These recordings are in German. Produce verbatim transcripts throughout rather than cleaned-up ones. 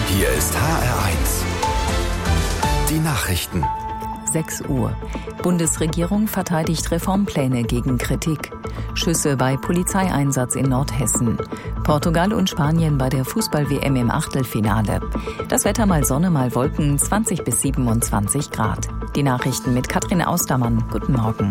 Hier ist H R eins. Die Nachrichten. sechs Uhr. Bundesregierung verteidigt Reformpläne gegen Kritik. Schüsse bei Polizeieinsatz in Nordhessen. Portugal und Spanien bei der Fußball-W M im Achtelfinale. Das Wetter mal Sonne, mal Wolken, zwanzig bis siebenundzwanzig Grad. Die Nachrichten mit Katrin Austermann. Guten Morgen.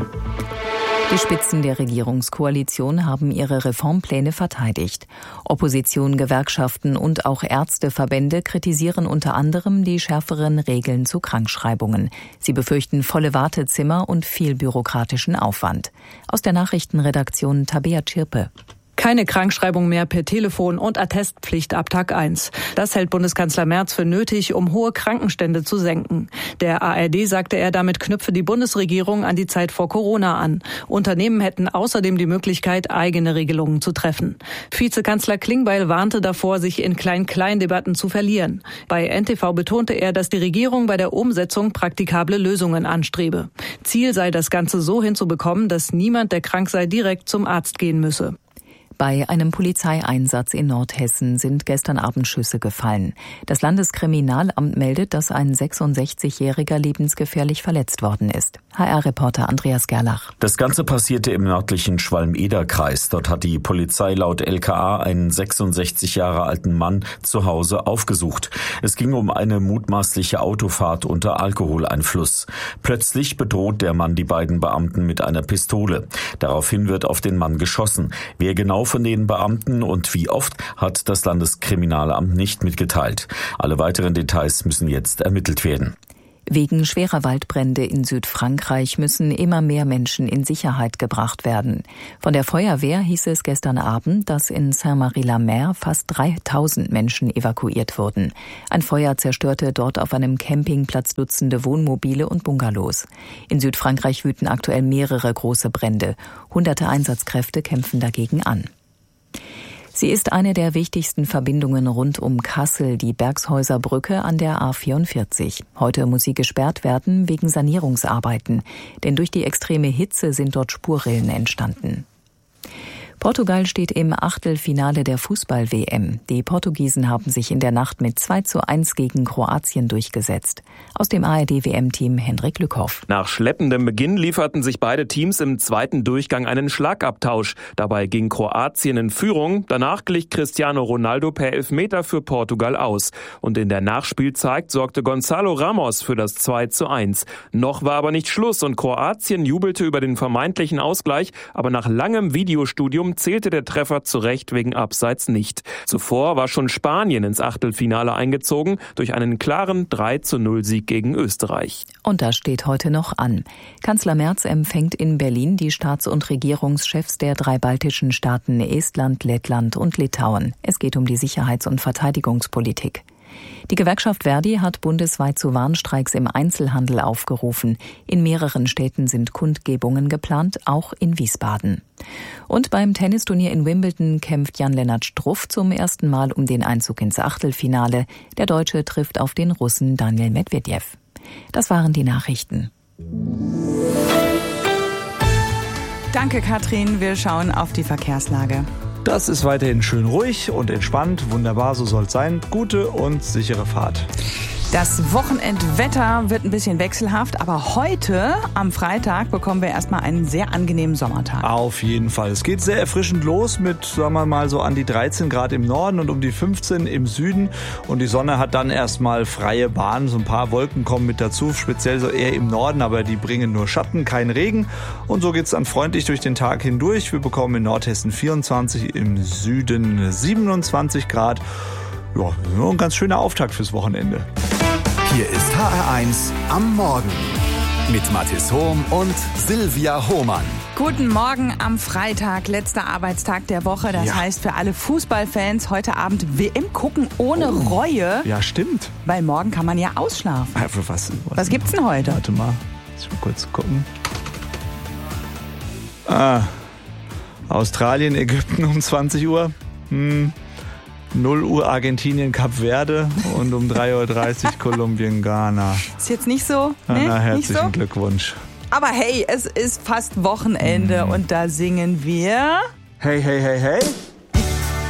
Die Spitzen der Regierungskoalition haben ihre Reformpläne verteidigt. Opposition, Gewerkschaften und auch Ärzteverbände kritisieren unter anderem die schärferen Regeln zu Krankschreibungen. Sie befürchten volle Wartezimmer und viel bürokratischen Aufwand. Aus der Nachrichtenredaktion Tabea Tschirpe. Keine Krankschreibung mehr per Telefon und Attestpflicht ab Tag eins. Das hält Bundeskanzler Merz für nötig, um hohe Krankenstände zu senken. Der A R D sagte er, damit knüpfe die Bundesregierung an die Zeit vor Corona an. Unternehmen hätten außerdem die Möglichkeit, eigene Regelungen zu treffen. Vizekanzler Klingbeil warnte davor, sich in Klein-Klein-Debatten zu verlieren. Bei N T V betonte er, dass die Regierung bei der Umsetzung praktikable Lösungen anstrebe. Ziel sei, das Ganze so hinzubekommen, dass niemand, der krank sei, direkt zum Arzt gehen müsse. Bei einem Polizeieinsatz in Nordhessen sind gestern Abend Schüsse gefallen. Das Landeskriminalamt meldet, dass ein sechsundsechzigjähriger lebensgefährlich verletzt worden ist. H R-Reporter Andreas Gerlach. Das Ganze passierte im nördlichen Schwalm-Eder-Kreis. Dort hat die Polizei laut L K A einen sechsundsechzig Jahre alten Mann zu Hause aufgesucht. Es ging um eine mutmaßliche Autofahrt unter Alkoholeinfluss. Plötzlich bedroht der Mann die beiden Beamten mit einer Pistole. Daraufhin wird auf den Mann geschossen. Wer genau von den Beamten und wie oft, hat das Landeskriminalamt nicht mitgeteilt. Alle weiteren Details müssen jetzt ermittelt werden. Wegen schwerer Waldbrände in Südfrankreich müssen immer mehr Menschen in Sicherheit gebracht werden. Von der Feuerwehr hieß es gestern Abend, dass in Saint-Marie-la-Mer fast dreitausend Menschen evakuiert wurden. Ein Feuer zerstörte dort auf einem Campingplatz Dutzende Wohnmobile und Bungalows. In Südfrankreich wüten aktuell mehrere große Brände. Hunderte Einsatzkräfte kämpfen dagegen an. Sie ist eine der wichtigsten Verbindungen rund um Kassel, die Bergshäuser Brücke an der A vierundvierzig. Heute muss sie gesperrt werden wegen Sanierungsarbeiten, denn durch die extreme Hitze sind dort Spurrillen entstanden. Portugal steht im Achtelfinale der Fußball-W M. Die Portugiesen haben sich in der Nacht mit zwei zu eins gegen Kroatien durchgesetzt. Aus dem A R D-W M-Team Hendrik Lückhoff. Nach schleppendem Beginn lieferten sich beide Teams im zweiten Durchgang einen Schlagabtausch. Dabei ging Kroatien in Führung. Danach glich Cristiano Ronaldo per Elfmeter für Portugal aus. Und in der Nachspielzeit sorgte Gonzalo Ramos für das zwei zu eins. Noch war aber nicht Schluss und Kroatien jubelte über den vermeintlichen Ausgleich. Aber nach langem Videostudium zählte der Treffer zu Recht wegen Abseits nicht. Zuvor war schon Spanien ins Achtelfinale eingezogen durch einen klaren drei zu null Sieg gegen Österreich. Und das steht heute noch an. Kanzler Merz empfängt in Berlin die Staats- und Regierungschefs der drei baltischen Staaten Estland, Lettland und Litauen. Es geht um die Sicherheits- und Verteidigungspolitik. Die Gewerkschaft Verdi hat bundesweit zu Warnstreiks im Einzelhandel aufgerufen. In mehreren Städten sind Kundgebungen geplant, auch in Wiesbaden. Und beim Tennisturnier in Wimbledon kämpft Jan-Lennart Struff zum ersten Mal um den Einzug ins Achtelfinale. Der Deutsche trifft auf den Russen Daniil Medvedev. Das waren die Nachrichten. Danke, Katrin. Wir schauen auf die Verkehrslage. Das ist weiterhin schön ruhig und entspannt. Wunderbar, so soll es sein. Gute und sichere Fahrt. Das Wochenendwetter wird ein bisschen wechselhaft, aber heute, am Freitag, bekommen wir erstmal einen sehr angenehmen Sommertag. Auf jeden Fall. Es geht sehr erfrischend los mit, sagen wir mal, so an die dreizehn Grad im Norden und um die fünfzehn im Süden. Und die Sonne hat dann erstmal freie Bahn. So ein paar Wolken kommen mit dazu, speziell so eher im Norden, aber die bringen nur Schatten, kein Regen. Und so geht's dann freundlich durch den Tag hindurch. Wir bekommen in Nordhessen vierundzwanzig, im Süden siebenundzwanzig Grad. Ja, nur ein ganz schöner Auftakt fürs Wochenende. Hier ist H R eins am Morgen mit Mathis Hohm und Silvia Hohmann. Guten Morgen am Freitag, letzter Arbeitstag der Woche. Das Ja. heißt für alle Fußballfans heute Abend W M gucken ohne Oh. Reue. Ja, stimmt. Weil morgen kann man ja ausschlafen. Also was, Was gibt's denn heute? Warte mal, ich mal kurz gucken. Ah, Australien, Ägypten um zwanzig Uhr. Hm. null Uhr Argentinien, Kap Verde und um drei Uhr dreißig Kolumbien, Ghana. Ist jetzt nicht so? Na, Ne? na, Nicht herzlichen so? Glückwunsch. Aber hey, es ist fast Wochenende Mhm. und da singen wir... Hey, hey, hey, hey.